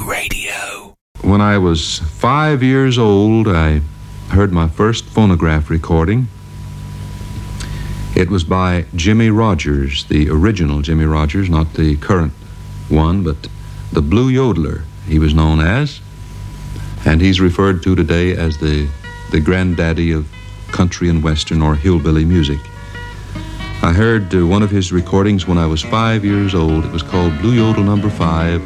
Radio. When I was 5 years old, I heard my first phonograph recording. It was by Jimmie Rodgers, the original Jimmie Rodgers, not the current one, but the Blue Yodeler, he was known as. And he's referred to today as the granddaddy of country and western or hillbilly music. I heard one of his recordings when I was 5 years old. It was called Blue Yodel Number 5,